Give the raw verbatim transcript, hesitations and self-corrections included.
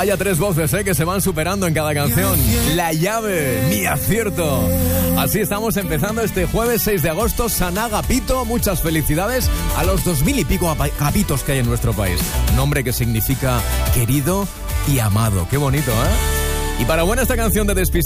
Vaya tres voces, ¿eh? Que se van superando en cada canción. La llave, mi acierto. Así estamos empezando este jueves seis de agosto. San Agapito, muchas felicidades a los dos mil y pico agapitos que hay en nuestro país. Nombre que significa querido y amado. Qué bonito, ¿eh? Y para buena esta canción de Despistado.